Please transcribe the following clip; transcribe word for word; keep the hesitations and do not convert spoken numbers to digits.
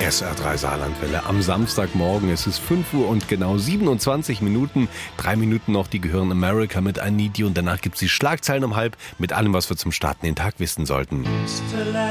S R drei Saarlandwelle am Samstagmorgen. Es ist fünf Uhr und genau siebenundzwanzig Minuten. Drei Minuten noch, die gehören America mit I Need You. Und danach gibt es die Schlagzeilen um halb mit allem, was wir zum Starten den Tag wissen sollten.